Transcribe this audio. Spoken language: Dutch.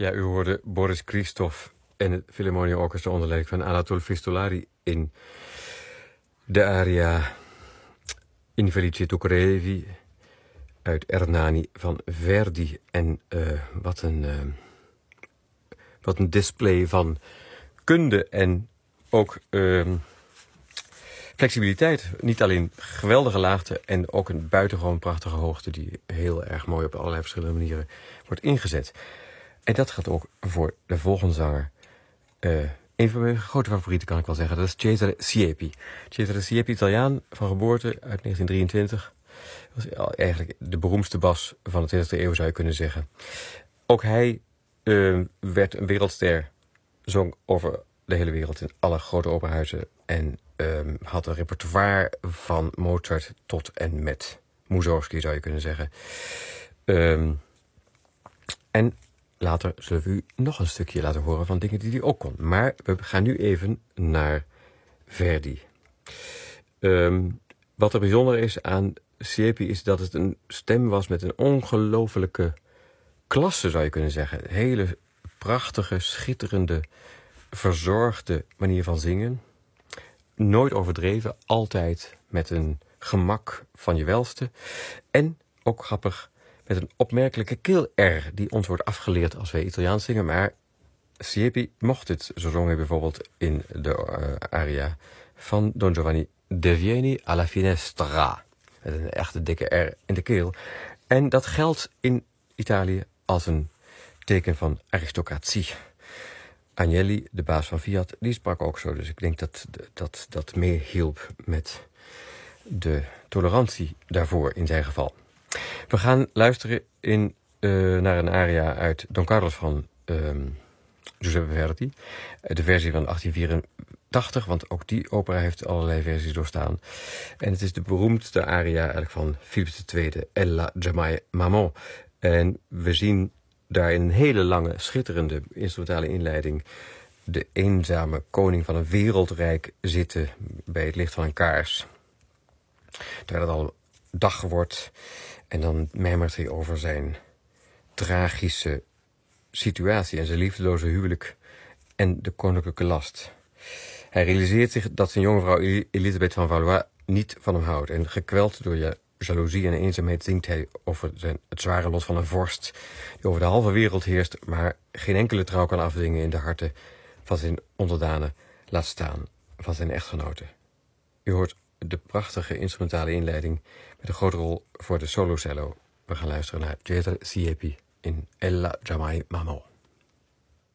Ja, u hoorde Boris Christoph en het Philharmonia Orchestra onder leiding van Anatol Fristolari in de aria In Felice tu crevi uit Ernani van Verdi. En wat een display van kunde en ook flexibiliteit. Niet alleen geweldige laagte en ook een buitengewoon prachtige hoogte die heel erg mooi op allerlei verschillende manieren wordt ingezet. En dat gaat ook voor de volgende zanger. Een van mijn grote favorieten kan ik wel zeggen. Dat is Cesare Siepi. Cesare Siepi, Italiaan van geboorte uit 1923. Dat was eigenlijk de beroemdste bas van de 20e eeuw, zou je kunnen zeggen. Ook hij werd een wereldster. Zong over de hele wereld in alle grote operahuizen. En had een repertoire van Mozart tot en met Mussorgsky, zou je kunnen zeggen. En later zullen we u nog een stukje laten horen van dingen die hij ook kon. Maar we gaan nu even naar Verdi. Wat er bijzonder is aan Siepi is dat het een stem was met een ongelofelijke klasse, zou je kunnen zeggen. Een hele prachtige, schitterende, verzorgde manier van zingen. Nooit overdreven, altijd met een gemak van je welste. En, ook grappig, met een opmerkelijke keel-R die ons wordt afgeleerd als wij Italiaans zingen. Maar Siepi mocht het. Zo zong hij bijvoorbeeld in de aria van Don Giovanni De Vieni alla Finestra. Met een echte dikke R in de keel. En dat geldt in Italië als een teken van aristocratie. Agnelli, de baas van Fiat, die sprak ook zo. Dus ik denk dat meehielp met de tolerantie daarvoor in zijn geval. We gaan luisteren naar een aria uit Don Carlos van Giuseppe Verdi. De versie van 1884, want ook die opera heeft allerlei versies doorstaan. En het is de beroemdste aria eigenlijk van Philips II, Ella Jamai Maman. En we zien daar in een hele lange, schitterende instrumentale inleiding de eenzame koning van een wereldrijk zitten bij het licht van een kaars. Terwijl het al dag wordt en dan mijmert hij over zijn tragische situatie en zijn liefdeloze huwelijk en de koninklijke last. Hij realiseert zich dat zijn jonge vrouw Elisabeth van Valois niet van hem houdt. En gekweld door jaloezie en eenzaamheid zingt hij over het zware lot van een vorst die over de halve wereld heerst, maar geen enkele trouw kan afdwingen in de harten van zijn onderdanen, laat staan van zijn echtgenoten. U hoort de prachtige instrumentale inleiding met een grote rol voor de solocello. We gaan luisteren naar Cesare Siepi in Ella Jamai Maman.